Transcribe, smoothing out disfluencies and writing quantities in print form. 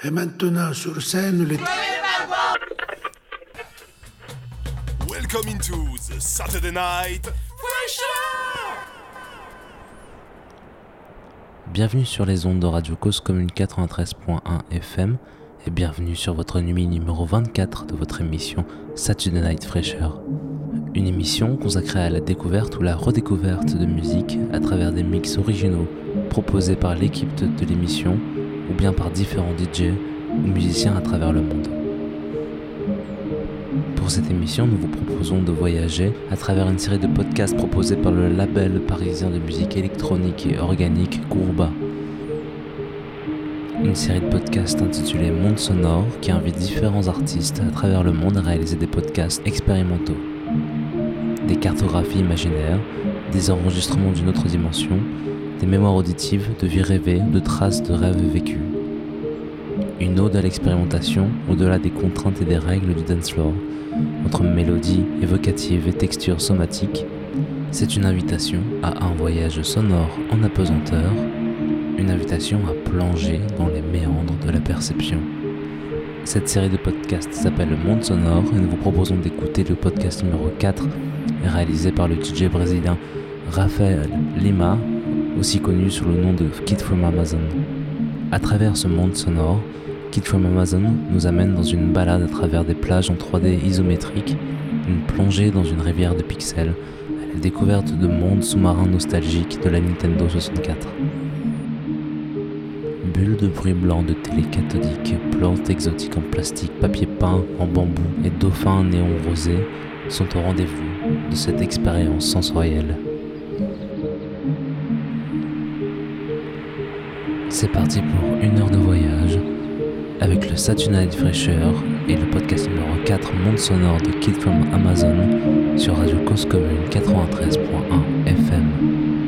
Et maintenant sur scène les... Welcome into the Saturday Night Fresher. Bienvenue sur les ondes de Radio Cause Commune 93.1 FM et bienvenue sur votre nuit numéro 24 de votre émission Saturday Night Fresher. Une émission consacrée à la découverte ou la redécouverte de musique à travers des mix originaux proposés par l'équipe de l'émission ou bien par différents DJ ou musiciens à travers le monde. Pour cette émission, nous vous proposons de voyager à travers une série de podcasts proposés par le label parisien de musique électronique et organique Gourba. Une série de podcasts intitulée Monde Sonore qui invite différents artistes à travers le monde à réaliser des podcasts expérimentaux. Des cartographies imaginaires, des enregistrements d'une autre dimension, des mémoires auditives, de vies rêvées, de traces de rêves vécus. Une ode à l'expérimentation au-delà des contraintes et des règles du dance floor. Entre mélodies évocatives et textures somatiques, c'est une invitation à un voyage sonore en apesanteur, une invitation à plonger dans les méandres de la perception. Cette série de podcasts s'appelle Le Monde Sonore et nous vous proposons d'écouter le podcast numéro 4 réalisé par le DJ brésilien Rafael Lima, aussi connu sous le nom de Kid from Amazon. À travers ce monde sonore, Kid from Amazon nous amène dans une balade à travers des plages en 3D isométrique, une plongée dans une rivière de pixels, à la découverte de mondes sous-marins nostalgiques de la Nintendo 64. Bulles de bruit blanc de télé cathodique, plantes exotiques en plastique, papier peint en bambou et dauphins néon rosé sont au rendez-vous de cette expérience sensorielle. C'est parti pour une heure de voyage avec le Saturday Night Fresher et le podcast numéro 4 Monde Sonore de Kid from Amazon sur Radio Cause Commune 93.1.